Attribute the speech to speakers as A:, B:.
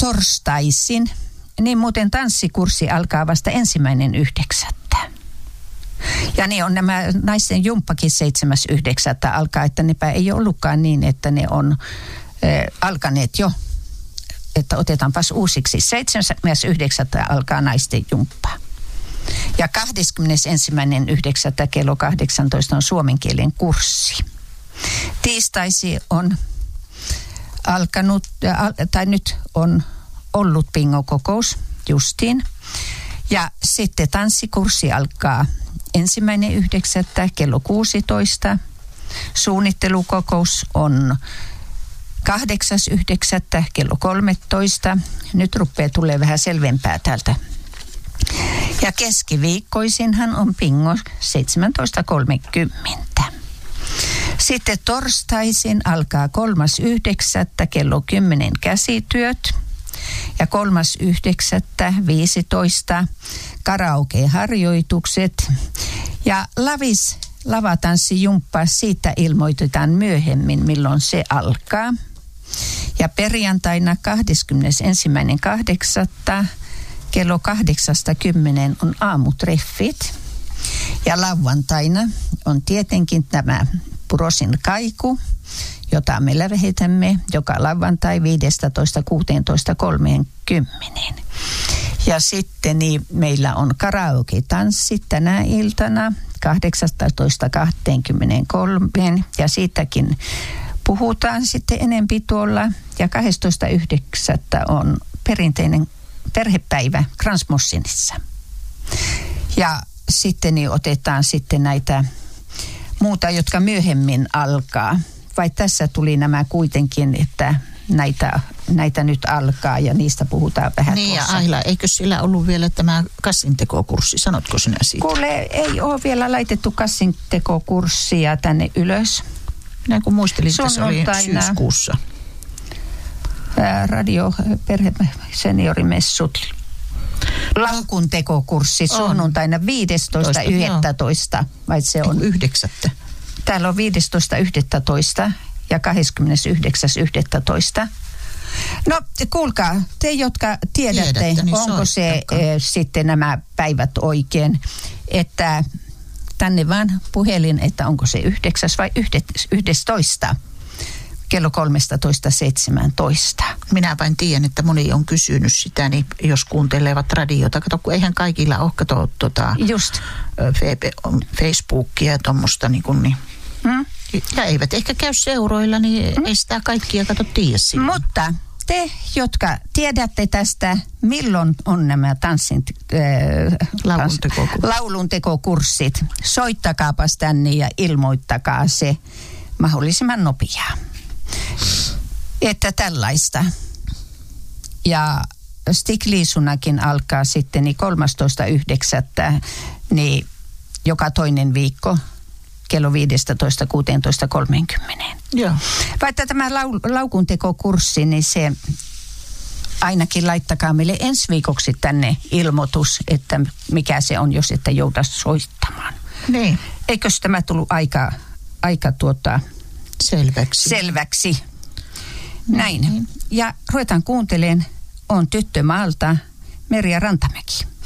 A: torstaisin, niin muuten tanssikurssi alkaa vasta 1.9. Ja niin on nämä naisten jumppakin 7.9. alkaa, että nepä ei ollutkaan niin, että ne on alkaneet jo. Että otetaanpas uusiksi. 7.9. alkaa naisten jumppa. Ja 21.9. kello 18 on suomen kielen kurssi. Tiistaisi on alkanut, tai nyt on ollut bingokokous justiin. Ja sitten tanssikurssi alkaa 1.9. kello 16. Suunnittelukokous on 8.9. kello 13. Nyt rupeaa tulee vähän selvempää täältä. Ja keskiviikkoisinhan on bingo 17.30. Sitten torstaisin alkaa 3.9. kello 10 käsityöt. Ja 3.9.15 karaoke-harjoitukset. Ja lavatanssijumppa, siitä ilmoitetaan myöhemmin, milloin se alkaa. Ja perjantaina 21.8. kello 8.10 on aamutreffit. Ja lauantaina on tietenkin tämä Purosin kaiku, jota me lävetämme joka lauantai 15.16.30. Ja sitten niin meillä on karaoke-tanssit tänä iltana 18.23 ja siitäkin puhutaan sitten enempi tuolla. Ja 12.9. on perinteinen perhepäivä Kransmossinissa. Ja sitten niin otetaan sitten näitä muuta, jotka myöhemmin alkaa. Vai tässä tuli nämä kuitenkin, että näitä nyt alkaa ja niistä puhutaan vähän
B: niin
A: tuossa.
B: Ja Aila, eikö sillä ollut vielä tämä kassintekokurssi? Sanotko sinä siitä?
A: Kuule, ei ole vielä laitettu kassintekokurssia tänne ylös.
B: Minä kun muistelin, että se oli syyskuussa.
A: Radio perhe seniorimessut. Laukuntekokurssi sunnuntaina 15.11. Vai se on
B: 9.
A: Täällä on 15.11. ja 29.11. No kuulkaa, te jotka tiedätte niin onko se sitten nämä päivät oikein, että tänne vaan puhelin, että onko se 9. vai 11. kello 13.17.
B: Minä vain tiedän, että moni on kysynyt sitä, niin jos kuuntelevat radiota. Kato, kun eihän kaikilla ole
A: just
B: Facebookia ja tuommoista niin. Ja eivät ehkä käy seuroilla, niin ei sitä kaikkia tiedä siinä.
A: Mutta te, jotka tiedätte tästä, milloin on nämä lauluntekokurssit, soittakaapas tänne ja ilmoittakaa se mahdollisimman nopeaa. Että tällaista. Ja Stikliisunakin alkaa sitten niin 13.9. niin joka toinen viikko kello 15.16.30.
B: Joo.
A: Vaikka tämä laukuntekokurssi, niin se ainakin laittakaa meille ensi viikoksi tänne ilmoitus, että mikä se on, jos ette jouda soittamaan.
B: Niin.
A: Eikös tämä tullut aika selväksi. Näin. Ja ruvetaan kuuntelemaan, on Tyttömaalta Merja Rantamäki.